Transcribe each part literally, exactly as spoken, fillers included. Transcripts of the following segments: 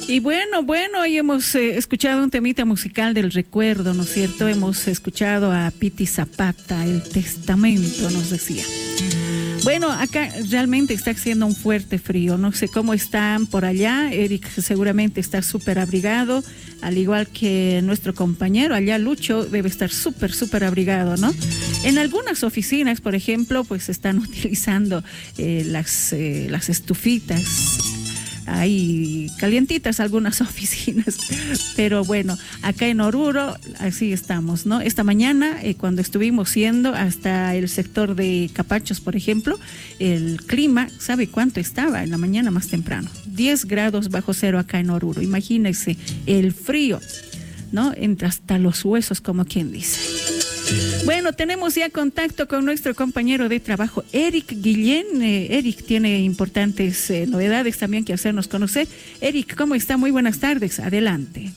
Y bueno, bueno, hoy hemos eh, escuchado un temita musical del recuerdo, ¿no es cierto? Hemos escuchado a Piti Zapata, El Testamento, nos decía. Bueno, acá realmente está haciendo un fuerte frío, no sé cómo están por allá. Eric seguramente está súper abrigado, al igual que nuestro compañero allá, Lucho, debe estar súper, súper abrigado, ¿no? En algunas oficinas, por ejemplo, pues están utilizando eh, las, eh, las estufitas. Hay calientitas algunas oficinas, pero bueno, acá en Oruro así estamos, ¿no? Esta mañana, eh, cuando estuvimos yendo hasta el sector de Capachos, por ejemplo, el clima, ¿sabe cuánto estaba? En la mañana más temprano, diez grados bajo cero acá en Oruro. Imagínense el frío, ¿no? Entra hasta los huesos, como quien dice. Bueno, tenemos ya contacto con nuestro compañero de trabajo, Eric Guillén. Eh, Eric tiene importantes eh, novedades también que hacernos conocer. Eric, ¿cómo está? Muy buenas tardes. Adelante.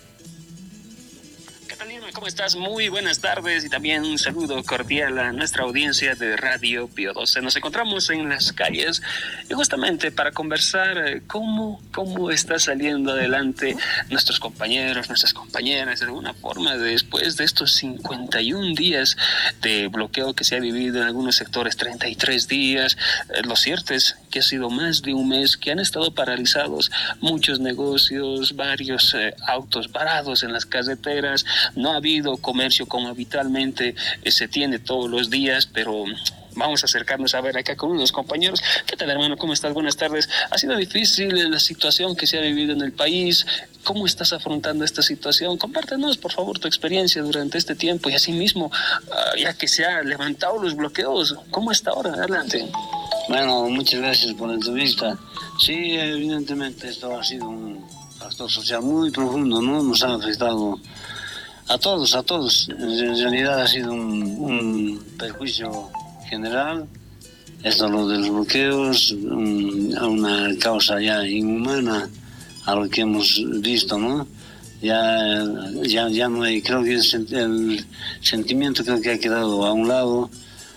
¿Cómo estás? Muy buenas tardes y también un saludo cordial a nuestra audiencia de Radio Pío doce. Nos encontramos en las calles y justamente para conversar cómo, cómo está saliendo adelante nuestros compañeros, nuestras compañeras, de alguna forma, después de estos cincuenta y un días de bloqueo que se ha vivido en algunos sectores, treinta y tres días. Eh, lo cierto es que ha sido más de un mes que han estado paralizados muchos negocios, varios eh, autos parados en las carreteras. No ha habido comercio como habitualmente eh, se tiene todos los días, pero vamos a acercarnos a ver acá con unos compañeros. ¿Qué tal, hermano? ¿Cómo estás? Buenas tardes. Ha sido difícil la situación que se ha vivido en el país. ¿Cómo estás afrontando esta situación? Compártenos, por favor, tu experiencia durante este tiempo y asimismo, uh, ya que se han levantado los bloqueos, ¿cómo está ahora? Adelante. Bueno, muchas gracias por la entrevista. Sí, evidentemente esto ha sido un factor social muy profundo, ¿no? Nos ha afectado a todos, a todos. En realidad ha sido un, un perjuicio general. Esto, lo de los bloqueos, un, una causa ya inhumana a lo que hemos visto, ¿no? Ya, ya, ya no hay, creo que el, el sentimiento creo que ha quedado a un lado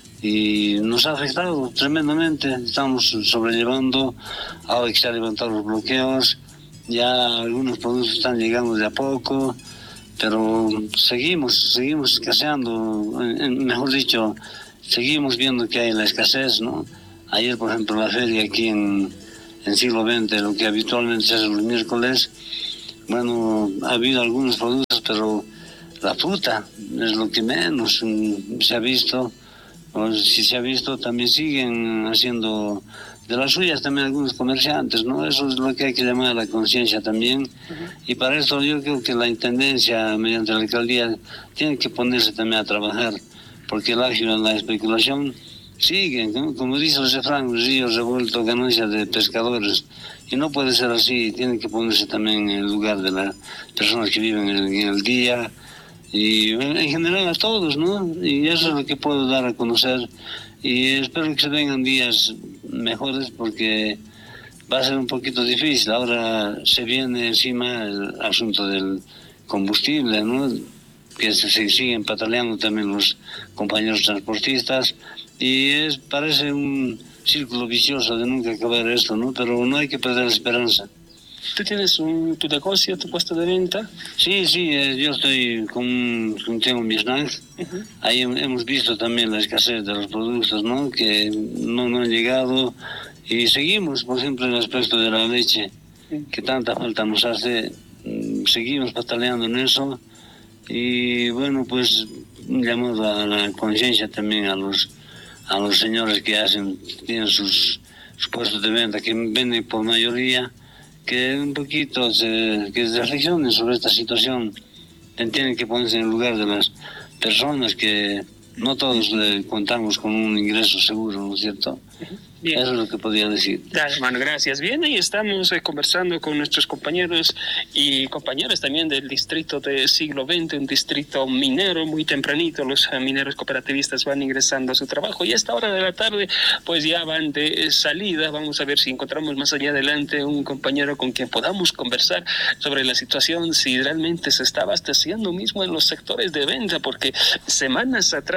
y nos ha afectado tremendamente. Estamos sobrellevando, ahora que se han levantado los bloqueos, ya algunos productos están llegando de a poco, pero seguimos, seguimos escaseando, mejor dicho, seguimos viendo que hay la escasez, ¿no? Ayer, por ejemplo, la feria aquí en, en siglo veinte, lo que habitualmente se hace los miércoles, bueno, ha habido algunos productos, pero la fruta es lo que menos se ha visto. O si se ha visto, también siguen haciendo de las suyas también algunos comerciantes, ¿no? Eso es lo que hay que llamar a la conciencia también. Uh-huh. Y para esto yo creo que la intendencia, mediante la alcaldía, tiene que ponerse también a trabajar, porque el ágil en la especulación sigue, ¿no? Como dice el refrán, río revuelto, ganancia de pescadores. Y no puede ser así, tiene que ponerse también en el lugar de las personas que viven en el, en el día, y en general a todos, ¿no? Y eso es lo que puedo dar a conocer, y espero que se vengan días mejores, porque va a ser un poquito difícil. Ahora se viene encima el asunto del combustible, ¿no? Que se, se siguen pataleando también los compañeros transportistas, y es, parece un círculo vicioso de nunca acabar esto, ¿no? Pero no hay que perder la esperanza. ¿Tú tienes un, tu negocio, tu puesto de venta? Sí, sí, eh, yo estoy con, con tengo mis snacks. Uh-huh. Ahí hemos visto también la escasez de los productos, ¿no? Que no, no han llegado, y seguimos, por ejemplo, en el aspecto de la leche, uh-huh, que tanta falta nos hace. Seguimos pataleando en eso, y bueno, pues un llamado a la conciencia también a los a los señores que hacen, tienen sus, sus puestos de venta, que venden por mayoría, que un poquito se, que se reflexionen sobre esta situación. Tienen que ponerse en el lugar de las personas, que no todos le contamos con un ingreso seguro, ¿no es cierto? Bien. Eso es lo que podría decir. Dale, hermano, gracias. Bien, ahí estamos eh, conversando con nuestros compañeros y compañeras también del distrito de siglo veinte, un distrito minero. Muy tempranito los eh, mineros cooperativistas van ingresando a su trabajo, y a esta hora de la tarde pues ya van de eh, salida. Vamos a ver si encontramos más allá adelante un compañero con quien podamos conversar sobre la situación, si realmente se está abasteciendo mismo en los sectores de venta, porque semanas atrás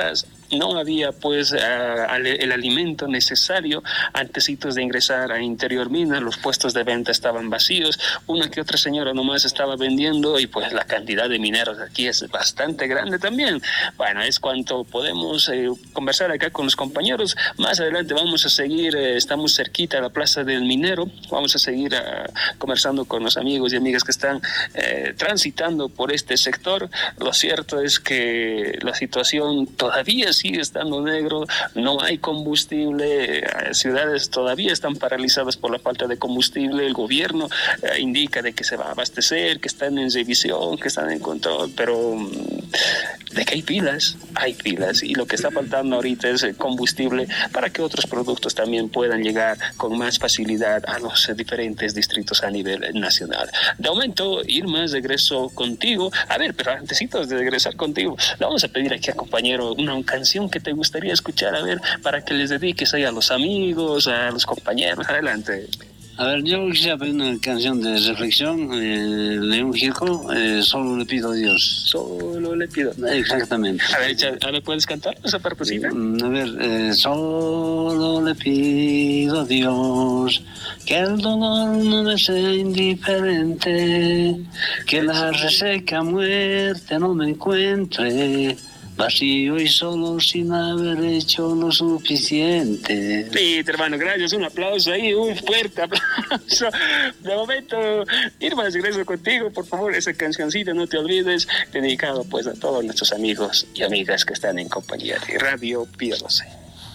no había pues uh, el alimento necesario antesitos de ingresar a Interior Mina, los puestos de venta estaban vacíos, una que otra señora nomás estaba vendiendo y pues la cantidad de mineros aquí es bastante grande también. Bueno, es cuanto podemos eh, conversar acá con los compañeros. Más adelante vamos a seguir, eh, estamos cerquita a la Plaza del Minero, vamos a seguir uh, conversando con los amigos y amigas que están eh, transitando por este sector. Lo cierto es que la situación todavía sigue estando negro, no hay combustible, ciudades todavía están paralizadas por la falta de combustible, el gobierno eh, indica de que se va a abastecer, que están en revisión, que están en control, pero de que hay pilas, hay pilas, y lo que está faltando ahorita es el combustible para que otros productos también puedan llegar con más facilidad a los diferentes distritos a nivel nacional. De momento, Irma, regreso contigo. A ver, pero antes de regresar contigo, le vamos a pedir aquí a compañero una, una canción que te gustaría escuchar, a ver, para que les dediques ahí a los amigos, a los compañeros. Adelante. A ver, yo quisiera pedir una canción de reflexión, eh, León Gieco, eh, Solo le pido a Dios. Solo le pido. Exactamente. A ver, echa, a ver, ¿puedes cantar esa partecita? A ver, eh, solo le pido a Dios que el dolor no me sea indiferente, que la reseca muerte no me encuentre vacío y solo sin haber hecho lo suficiente. Sí, hermano, gracias. Un aplauso ahí, un fuerte aplauso. De momento, Irma, regreso contigo. Por favor, esa cancioncita, no te olvides, dedicado pues a todos nuestros amigos y amigas que están en compañía de Radio Pío doce.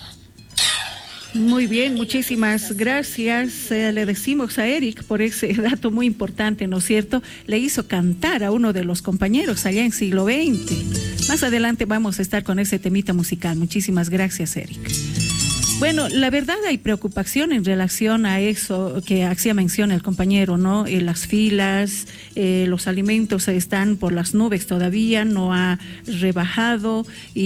Muy bien, muchísimas gracias. Eh, le decimos a Eric por ese dato muy importante, ¿no es cierto? Le hizo cantar a uno de los compañeros allá en siglo veinte. Más adelante vamos a estar con ese temita musical. Muchísimas gracias, Eric. Bueno, la verdad hay preocupación en relación a eso que hacía mención el compañero, ¿no? Eh, las filas, eh, los alimentos están por las nubes todavía, no ha rebajado.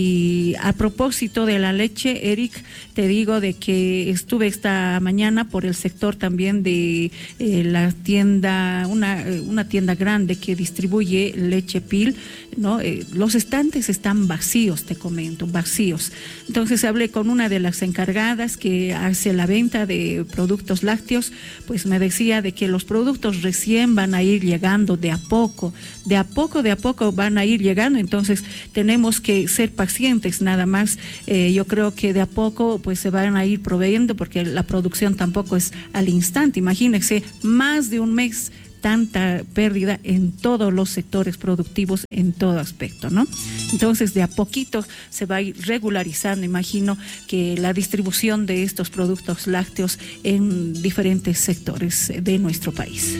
Y a propósito de la leche, Eric, te digo de que estuve esta mañana por el sector también de eh, la tienda, una, una tienda grande que distribuye leche Pil, ¿no? Eh, los estantes están vacíos, te comento, vacíos. Entonces hablé con una de las encargadas que hace la venta de productos lácteos, pues me decía de que los productos recién van a ir llegando de a poco, de a poco, de a poco van a ir llegando, entonces tenemos que ser pacientes nada más. Eh, yo creo que de a poco pues se van a ir proveyendo porque la producción tampoco es al instante. Imagínense, más de un mes tanta pérdida en todos los sectores productivos, en todo aspecto, ¿no? Entonces, de a poquito se va a ir regularizando, imagino, que la distribución de estos productos lácteos en diferentes sectores de nuestro país.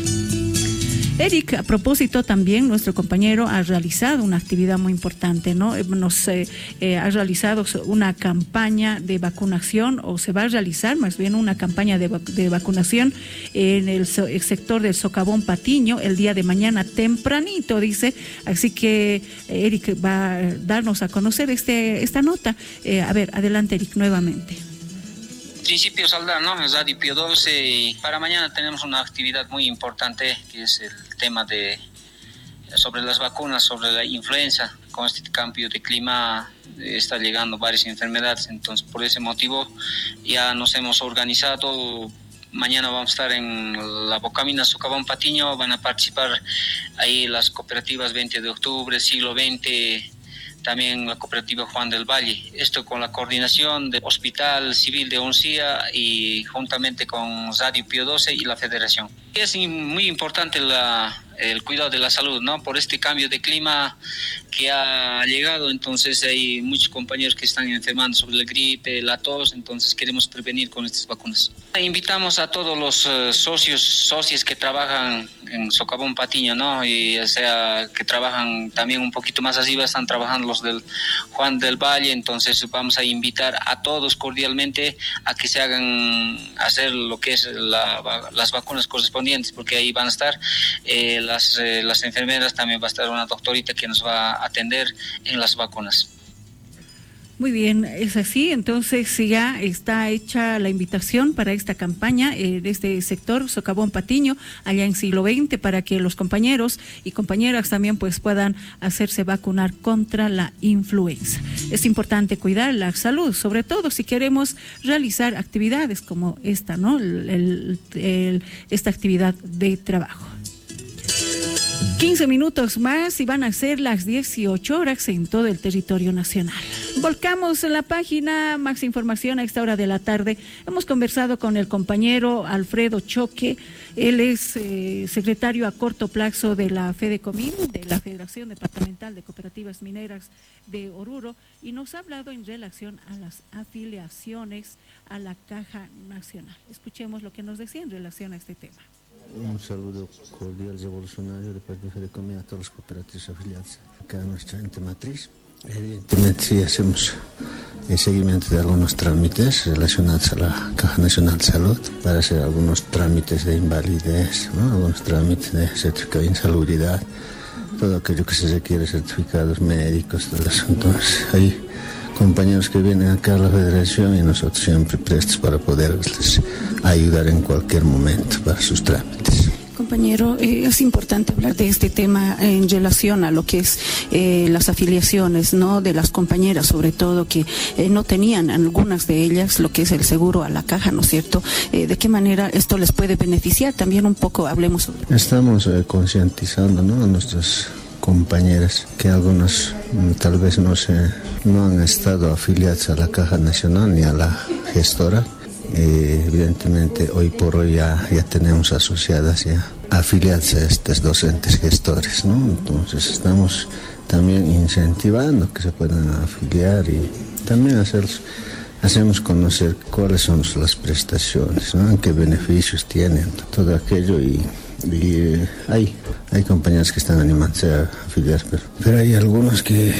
Eric, a propósito también, nuestro compañero ha realizado una actividad muy importante, ¿no? Nos eh, eh, ha realizado una campaña de vacunación, o se va a realizar más bien una campaña de, de vacunación en el, so, el sector del Socavón Patiño el día de mañana tempranito, dice. Así que eh, Eric va a darnos a conocer este esta nota. Eh, a ver, adelante, Eric, nuevamente. Principio saldrá, ¿no? Radio Pío doce, y para mañana tenemos una actividad muy importante que es el tema de sobre las vacunas, sobre la influenza. Con este cambio de clima eh, está llegando varias enfermedades, entonces por ese motivo ya nos hemos organizado. Mañana vamos a estar en la Bocamina Socavón Patiño, van a participar ahí las cooperativas veinte de octubre, siglo veinte, también la cooperativa Juan del Valle. Esto con la coordinación del Hospital Civil de Uncía y juntamente con Radio Pío doce y la Federación. Es muy importante la, el cuidado de la salud, ¿no? Por este cambio de clima que ha llegado, entonces hay muchos compañeros que están enfermando sobre la gripe, la tos, entonces queremos prevenir con estas vacunas. Invitamos a todos los uh, socios, socios que trabajan en Socavón Patiño, ¿no? Y o sea, que trabajan también un poquito más arriba, están trabajando los del Juan del Valle, entonces vamos a invitar a todos cordialmente a que se hagan hacer lo que es la, las vacunas correspondientes, porque ahí van a estar eh, las, eh, las enfermeras, también va a estar una doctorita que nos va a atender en las vacunas. Muy bien, es así. Entonces ya está hecha la invitación para esta campaña eh, de este sector Socavón Patiño, allá en Siglo veinte, para que los compañeros y compañeras también pues puedan hacerse vacunar contra la influenza. Es importante cuidar la salud, sobre todo si queremos realizar actividades como esta, ¿no? El, el, el, esta actividad de trabajo. quince minutos más y van a ser las dieciocho horas en todo el territorio nacional. Volcamos la página, más información a esta hora de la tarde. Hemos conversado con el compañero Alfredo Choque. Él es eh, secretario a corto plazo de la FEDECOMIN, de la Federación Departamental de Cooperativas Mineras de Oruro, y nos ha hablado en relación a las afiliaciones a la Caja Nacional. Escuchemos lo que nos decía en relación a este tema. Un saludo cordial y revolucionario de parte de FEDECOMIN a todas las cooperativas afiliadas acá a nuestra ente matriz. Evidentemente sí hacemos el seguimiento de algunos trámites relacionados a la Caja Nacional de Salud para hacer algunos trámites de invalidez, ¿no? Algunos trámites de certificado de insalubridad, todo aquello que se requiere, certificados médicos, todo eso. Entonces hay compañeros que vienen acá a la federación y nosotros siempre prestos para poderles ayudar en cualquier momento para sus trámites. Compañero, eh, es importante hablar de este tema en relación a lo que es eh, las afiliaciones, ¿no? De las compañeras, sobre todo, que eh, no tenían algunas de ellas lo que es el seguro a la caja, ¿no es cierto? Eh, ¿De qué manera esto les puede beneficiar? También un poco hablemos sobre eso. Estamos eh, concientizando, ¿no?, a nuestras compañeras que algunos mm, tal vez no se no han estado afiliadas a la Caja Nacional ni a la gestora. Eh, evidentemente hoy por hoy ya, ya tenemos asociadas ya afiliadas a estos docentes gestores, ¿no? Entonces estamos también incentivando que se puedan afiliar y también hacerlos, hacemos conocer cuáles son las prestaciones, ¿no?, qué beneficios tienen, todo aquello, y, y eh, hay, hay compañeros que están animándose a afiliar, pero, pero hay algunos que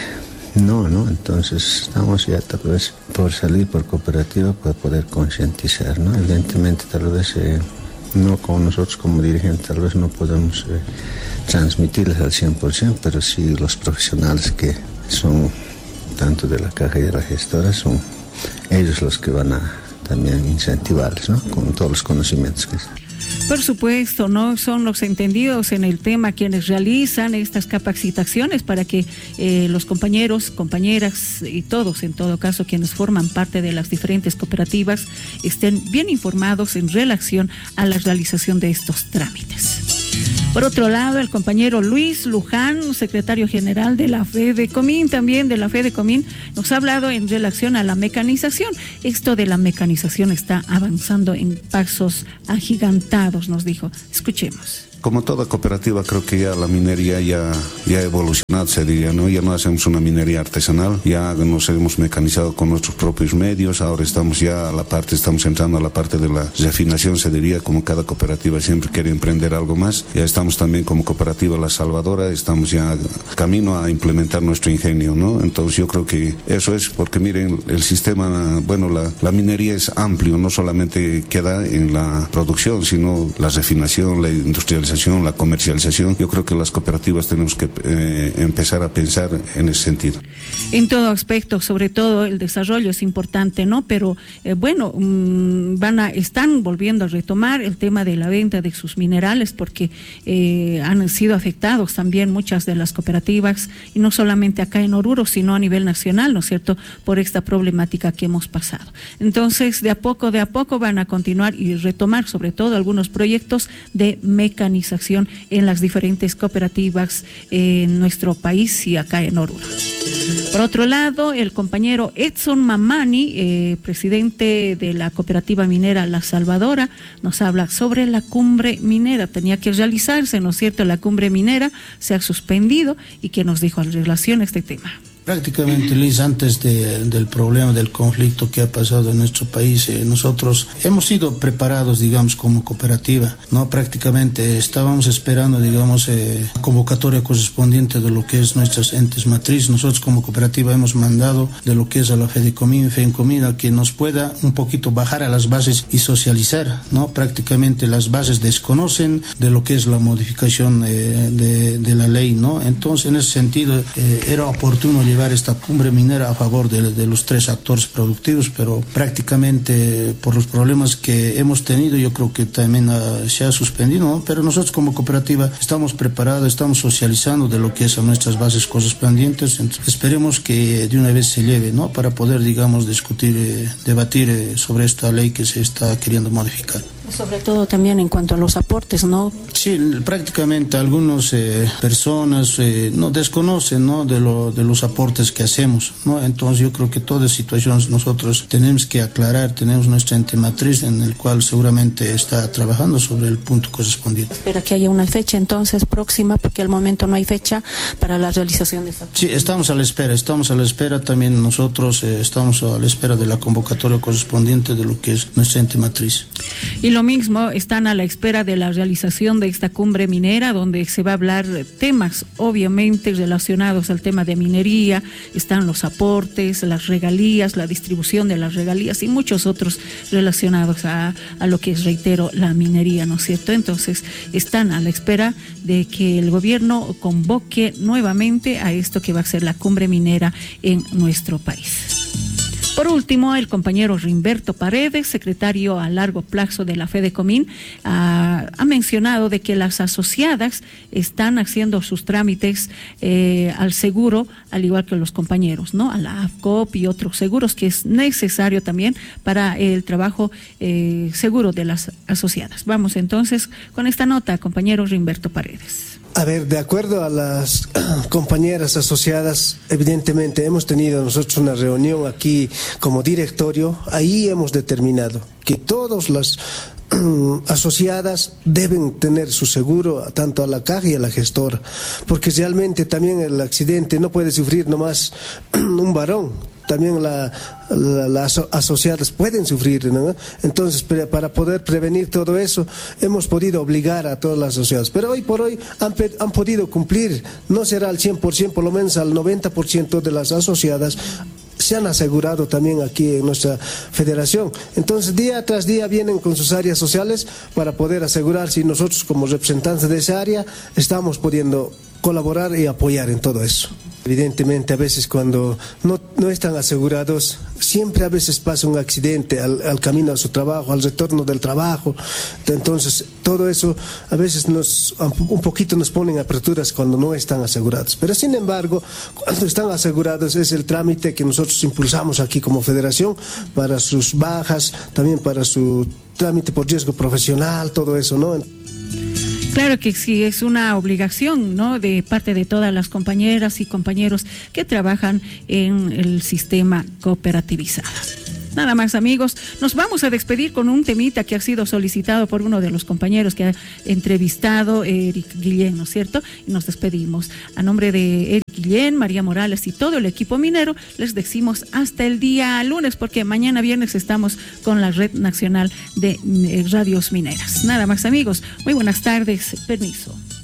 no, ¿no? Entonces estamos ya tal vez por salir por cooperativa para poder concientizar, ¿no? Evidentemente tal vez eh, no como nosotros como dirigentes tal vez no podemos eh, transmitirles al cien por ciento, pero sí los profesionales que son tanto de la caja y de la gestora son ellos los que van a también incentivarles, ¿no?, con todos los conocimientos que Por supuesto, ¿no? Son los entendidos en el tema quienes realizan estas capacitaciones para que eh, los compañeros, compañeras y todos, en todo caso, quienes forman parte de las diferentes cooperativas, estén bien informados en relación a la realización de estos trámites. Por otro lado, el compañero Luis Luján, secretario general de la FEDECOMIN, también de la FEDECOMIN, nos ha hablado en relación a la mecanización. Esto de la mecanización está avanzando en pasos agigantados, nos dijo. Escuchemos. Como toda cooperativa, creo que ya la minería ya, ya ha evolucionado, se diría, ¿no? Ya no hacemos una minería artesanal, ya nos hemos mecanizado con nuestros propios medios, ahora estamos ya a la parte, estamos entrando a la parte de la refinación, se diría, como cada cooperativa siempre quiere emprender algo más. Ya estamos también como cooperativa La Salvadora, estamos ya camino a implementar nuestro ingenio, ¿no? Entonces yo creo que eso es porque, miren, el sistema, bueno, la, la minería es amplio, no solamente queda en la producción, sino la refinación, la industrialización, la comercialización. Yo creo que las cooperativas tenemos que eh, empezar a pensar en ese sentido. En todo aspecto, sobre todo el desarrollo es importante, ¿no? Pero eh, bueno, mmm, van a están volviendo a retomar el tema de la venta de sus minerales porque eh, han sido afectados también muchas de las cooperativas, y no solamente acá en Oruro, sino a nivel nacional, ¿no es cierto?, por esta problemática que hemos pasado. Entonces, de a poco, de a poco van a continuar y retomar sobre todo algunos proyectos de mecanización en las diferentes cooperativas en nuestro país y acá en Oruro. Por otro lado, el compañero Edson Mamani, eh, presidente de la cooperativa minera La Salvadora, nos habla sobre la cumbre minera. Tenía que realizarse, ¿no es cierto?, la cumbre minera se ha suspendido, y que nos dijo en relación a este tema. Prácticamente, Liz, antes de, del problema del conflicto que ha pasado en nuestro país, eh, nosotros hemos sido preparados, digamos, como cooperativa, ¿no? Prácticamente estábamos esperando, digamos, eh, convocatoria correspondiente de lo que es nuestras entes matriz. Nosotros como cooperativa hemos mandado de lo que es a la FEDECOMIN, FENCOMIN, a que nos pueda un poquito bajar a las bases y socializar, ¿no? Prácticamente las bases desconocen de lo que es la modificación eh, de, de la ley, ¿no? Entonces, en ese sentido, eh, era oportuno llevar llevar esta cumbre minera a favor de, de los tres actores productivos, pero prácticamente por los problemas que hemos tenido yo creo que también uh, se ha suspendido, ¿no? Pero nosotros como cooperativa estamos preparados, estamos socializando de lo que es a nuestras bases cosas pendientes. Entonces, esperemos que de una vez se lleve, ¿no? Para poder, digamos, discutir, eh, debatir eh, sobre esta ley que se está queriendo modificar. Sobre todo también en cuanto a los aportes, ¿no? Sí, prácticamente algunas eh, personas eh, no desconocen, ¿no? De, lo, de los aportes que hacemos, ¿no? Entonces yo creo que todas situaciones nosotros tenemos que aclarar, tenemos nuestra ente matriz en el cual seguramente está trabajando sobre el punto correspondiente. Espera que haya una fecha entonces próxima, porque al momento no hay fecha para la realización de esta. Sí, estamos a la espera, estamos a la espera también nosotros, eh, estamos a la espera de la convocatoria correspondiente de lo que es nuestra ente matriz. Y lo mismo, están a la espera de la realización de esta cumbre minera, donde se va a hablar temas obviamente relacionados al tema de minería, están los aportes, las regalías, la distribución de las regalías y muchos otros relacionados a, a lo que es, reitero, la minería, ¿no es cierto? Entonces, están a la espera de que el gobierno convoque nuevamente a esto que va a ser la cumbre minera en nuestro país. Por último, el compañero Rimberto Paredes, secretario a largo plazo de la FEDECOMIN, ha, ha mencionado de que las asociadas están haciendo sus trámites eh, al seguro, al igual que los compañeros, ¿no? A la AFCOP y otros seguros que es necesario también para el trabajo eh, seguro de las asociadas. Vamos entonces con esta nota, compañero Rimberto Paredes. A ver, de acuerdo a las compañeras asociadas, evidentemente hemos tenido nosotros una reunión aquí como directorio, ahí hemos determinado que todas las asociadas deben tener su seguro tanto a la caja y a la gestora, porque realmente también el accidente no puede sufrir nomás un varón, también la, la, las asociadas pueden sufrir, ¿no? Entonces, para poder prevenir todo eso, hemos podido obligar a todas las asociadas, pero hoy por hoy han, han podido cumplir, no será al cien por ciento, por lo menos al noventa por ciento de las asociadas se han asegurado también aquí en nuestra federación. Entonces, día tras día vienen con sus áreas sociales para poder asegurar si nosotros como representantes de esa área estamos pudiendo colaborar y apoyar en todo eso. Evidentemente, a veces cuando no, no están asegurados, siempre a veces pasa un accidente al, al camino a su trabajo, al retorno del trabajo. Entonces, todo eso a veces nos un poquito nos ponen aperturas cuando no están asegurados. Pero sin embargo, cuando están asegurados es el trámite que nosotros impulsamos aquí como federación para sus bajas, también para su trámite por riesgo profesional, todo eso, ¿no? Claro que sí, es una obligación, ¿no?, de parte de todas las compañeras y compañeros que trabajan en el sistema cooperativizado. Nada más, amigos, nos vamos a despedir con un temita que ha sido solicitado por uno de los compañeros que ha entrevistado, Eric Guillén, ¿no es cierto? Y nos despedimos. A nombre de Eric Guillén, María Morales y todo el equipo minero, les decimos hasta el día lunes, porque mañana viernes estamos con la Red Nacional de Radios Mineras. Nada más, amigos, muy buenas tardes, permiso.